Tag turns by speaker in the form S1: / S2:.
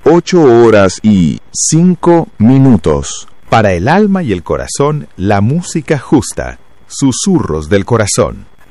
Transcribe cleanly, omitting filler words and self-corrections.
S1: 8:05. Para el alma y el corazón, la música justa. Susurros del corazón.